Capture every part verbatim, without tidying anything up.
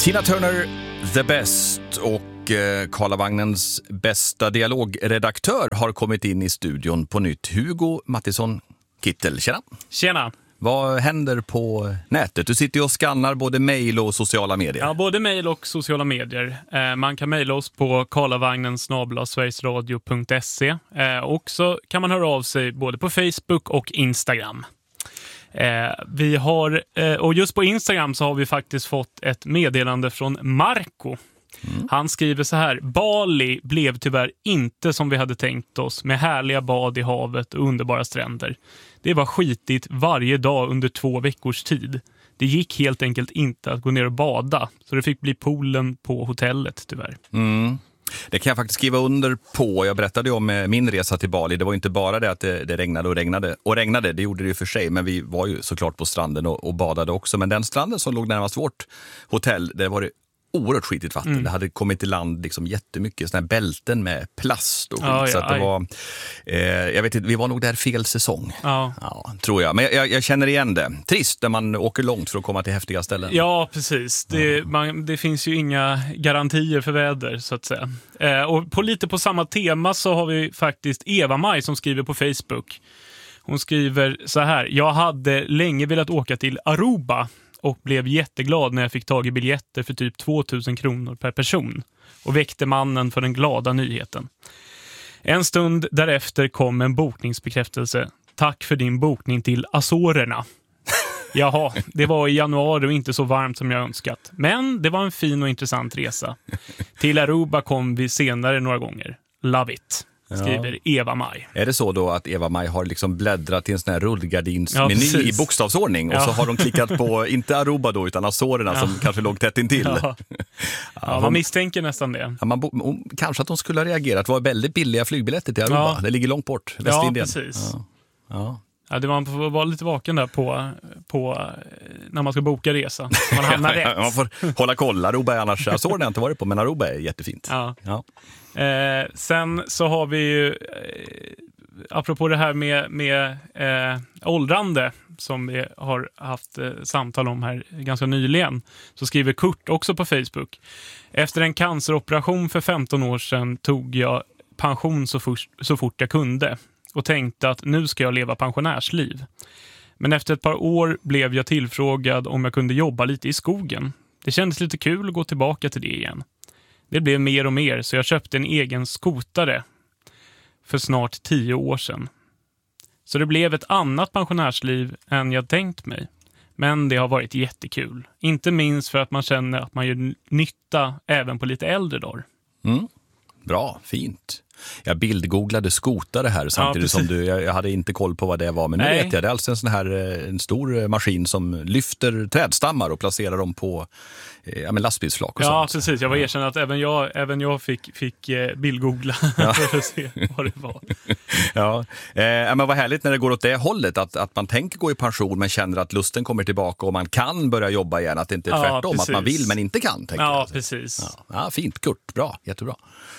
Tina Turner, The Best, och eh, Karlavagnens bästa dialogredaktör har kommit in i studion på nytt. Hugo Mattisson Kittel, tjena. Tjena. Vad händer på nätet? Du sitter ju och skannar både mejl och sociala medier. Ja, både mejl och sociala medier. Eh, man kan mejla oss på karlavagnen snabel-a sverigesradio punkt se. Eh, och så kan man höra av sig både på Facebook och Instagram. Eh, vi har, eh, och just på Instagram så har vi faktiskt fått ett meddelande från Marco. Mm. Han skriver så här: Bali blev tyvärr inte som vi hade tänkt oss, med härliga bad i havet och underbara stränder. Det var skitigt varje dag under två veckors tid. Det gick helt enkelt inte att gå ner och bada, så det fick bli poolen på hotellet tyvärr. Mm. Det kan jag faktiskt skriva under på. Jag berättade ju om min resa till Bali. Det var inte bara det att det, det regnade och regnade. Och regnade, det gjorde det ju för sig. Men vi var ju såklart på stranden och, och badade också. Men den stranden som låg närmast vårt hotell, det var det oerhört skitigt vatten. Mm. Det hade kommit i land liksom jättemycket såna här bälten med plast och skit. Ja, ja, så att det var, eh, jag vet inte, vi var nog där fel säsong. Ja. Ja, tror jag. Men jag, jag känner igen det. Trist när man åker långt för att komma till häftiga ställen. Ja, precis. Det, man, det finns ju inga garantier för väder, så att säga. Eh, och på lite på samma tema så har vi faktiskt Eva-Maj som skriver på Facebook. Hon skriver så här: jag hade länge velat åka till Aruba och blev jätteglad när jag fick tag i biljetter för typ tvåtusen kronor per person och väckte mannen för den glada nyheten. En stund därefter kom en bokningsbekräftelse. Tack för din bokning till Azorerna. Jaha, det var i januari och inte så varmt som jag önskat. Men det var en fin och intressant resa. Till Aruba kom vi senare några gånger. Love it, skriver ja. Eva-Maj. Är det så då att Eva-Maj har liksom bläddrat i en sån här rullgardinsmeny ja, i bokstavsordning och ja. så har de klickat på, inte Aruba då, utan Azorerna ja. som kanske låg tätt intill. Ja. Ja, ja, man misstänker nästan det. Ja, man bo, kanske att de skulle ha reagerat. Det var väldigt billiga flygbiljetter till Aruba. Ja. Det ligger långt bort, Västindien. Ja, precis. Ja. Ja. Ja, det man får vara lite vaken där på, på när man ska boka resa. Man hamnar rätt. Ja, man får hålla koll. Aruba är annars, jag såg det inte varit på, men Aruba är jättefint. Ja. Ja. Eh, sen så har vi ju, eh, apropå det här med, med eh, åldrande som vi har haft eh, samtal om här ganska nyligen, så skriver Kurt också på Facebook: efter en canceroperation för femton år sedan tog jag pension så, for, så fort jag kunde och tänkte att nu ska jag leva pensionärsliv. Men efter ett par år blev jag tillfrågad om jag kunde jobba lite i skogen. Det kändes lite kul att gå tillbaka till det igen. Det blev mer och mer, så jag köpte en egen skotare för snart tio år sedan. Så det blev ett annat pensionärsliv än jag tänkt mig. Men det har varit jättekul. Inte minst för att man känner att man gör nytta även på lite äldre dagar. Mm. Bra, fint. Jag bildgooglade skotare här samtidigt ja, som du, jag, jag hade inte koll på vad det var, men nu Nej. vet jag. Det är alltså en sån här en stor maskin som lyfter trädstammar och placerar dem på ja, men lastbilsflak och ja, sånt. Ja, precis. Jag var erkänd att även jag, även jag fick, fick eh, bildgoogla ja. för att se vad det var. Ja, eh, men vad härligt när det går åt det hållet, att, att man tänker gå i pension men känner att lusten kommer tillbaka och man kan börja jobba igen, att det inte är tvärtom, ja, att man vill men inte kan. Ja, jag. precis. Ja. Ja, fint, Kurt. Bra, jättebra.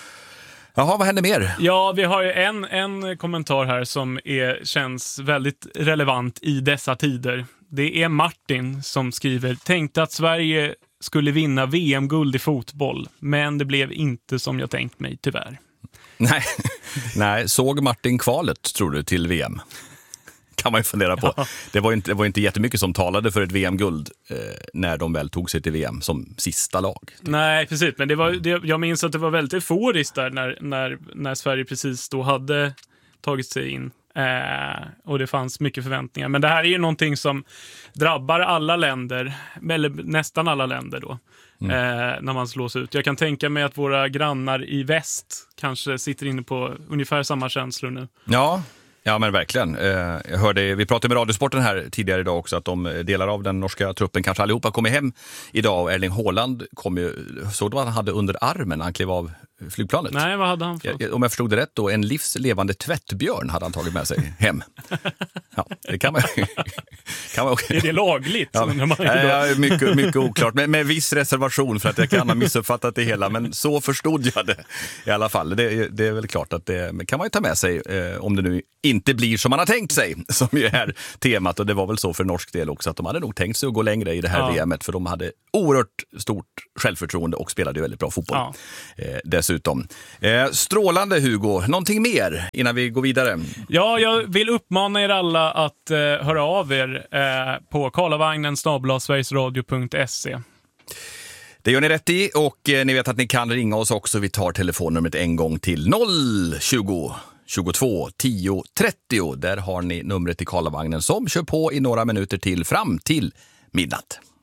Jaha, vad händer mer? Ja, vi har ju en, en kommentar här som är, känns väldigt relevant i dessa tider. Det är Martin som skriver: tänkte att Sverige skulle vinna V M-guld i fotboll, men det blev inte som jag tänkt mig, tyvärr. Nej, Nej såg Martin kvalet, tror du, till V M? Kan man ju fundera på. Ja. Det var ju inte, det var inte jättemycket som talade för ett V M-guld eh, när de väl tog sig till V M som sista lag. Typ. Nej, precis. Men det var, det, jag minns att det var väldigt euforiskt där när, när, när Sverige precis då hade tagit sig in. Eh, och det fanns mycket förväntningar. Men det här är ju någonting som drabbar alla länder, eller nästan alla länder då. Mm. Eh, när man slås ut. Jag kan tänka mig att våra grannar i väst kanske sitter inne på ungefär samma känslor nu. Ja, Ja, men verkligen. Jag hörde, vi pratade med Radiosporten här tidigare idag också, att de delar av den norska truppen kanske allihopa kommer hem idag, och Erling Haaland kom ju, såg du vad han hade under armen när han klev av flygplanet. Nej, vad hade han för? Jag, om jag förstod det rätt då, en livslevande tvättbjörn hade han tagit med sig hem. Ja, det kan man, kan man Är det lagligt? Ja, man ja, mycket, mycket oklart, men med viss reservation för att jag kan ha missuppfattat det hela, men så förstod jag det i alla fall. Det, det är väl klart att det kan man ju ta med sig eh, om det nu inte blir som man har tänkt sig, som ju är temat, och det var väl så för norsk del också, att de hade nog tänkt sig att gå längre i det här ja. V M:et, för de hade oerhört stort självförtroende och spelade väldigt bra fotboll ja. eh, dessutom. Eh, strålande Hugo, någonting mer innan vi går vidare? Ja, jag vill uppmana er alla att eh, höra av er eh, på karlavagnen snabel-a sverigesradio punkt se. Det gör ni rätt i, och eh, ni vet att ni kan ringa oss också. Vi tar telefonnumret en gång till noll tjugo tjugotvå tio trettio. Där har ni numret till Karlavagnen som kör på i några minuter till fram till midnatt.